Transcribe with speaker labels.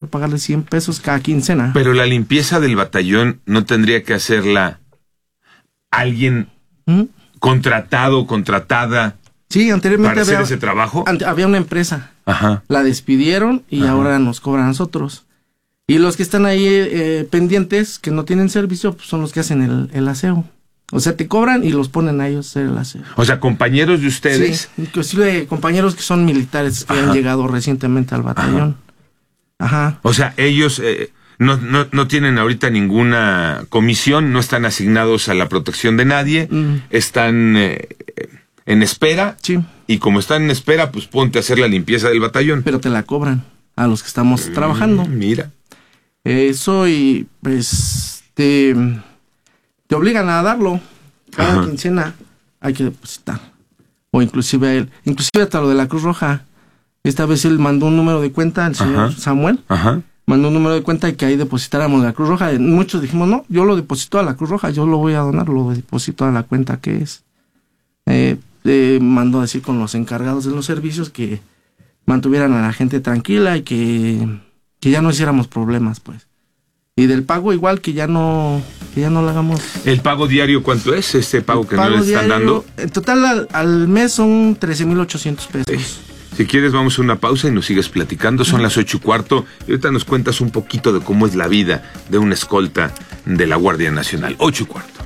Speaker 1: pagarle 100 pesos cada quincena.
Speaker 2: Pero la limpieza del batallón no tendría que hacerla alguien contratado, contratada.
Speaker 1: Sí, anteriormente
Speaker 2: para hacer ese trabajo.
Speaker 1: Había una empresa.
Speaker 2: Ajá.
Speaker 1: La despidieron y ahora nos cobran a nosotros. Y los que están ahí pendientes, que no tienen servicio, pues son los que hacen el aseo. O sea, te cobran y los ponen a ellos a hacer el aseo.
Speaker 2: O sea, compañeros de ustedes.
Speaker 1: Sí, inclusive compañeros que son militares que han llegado recientemente al batallón. Ajá.
Speaker 2: O sea, ellos no tienen ahorita ninguna comisión, no están asignados a la protección de nadie, están en espera.
Speaker 1: Sí.
Speaker 2: Y como están en espera, pues ponte a hacer la limpieza del batallón.
Speaker 1: Pero te la cobran a los que estamos trabajando.
Speaker 2: Mira.
Speaker 1: Eso y pues te obligan a darlo. Cada quincena hay que depositar. O inclusive hasta lo de la Cruz Roja. Esta vez él mandó un número de cuenta, el señor Samuel. Mandó un número de cuenta y que ahí depositáramos la Cruz Roja. Muchos dijimos, no, yo lo deposito a la Cruz Roja, yo lo voy a donar, lo deposito a la cuenta que es. Mandó a decir con los encargados de los servicios que mantuvieran a la gente tranquila y que ya no hiciéramos problemas, pues. Y del pago igual que ya no lo hagamos.
Speaker 2: ¿El pago diario cuánto es? Este pago que no le están dando.
Speaker 1: En total al mes son 13,800 pesos.
Speaker 2: Si quieres vamos a una pausa y nos sigues platicando. Son las 8:15 y ahorita nos cuentas un poquito de cómo es la vida de una escolta de la Guardia Nacional. 8:15.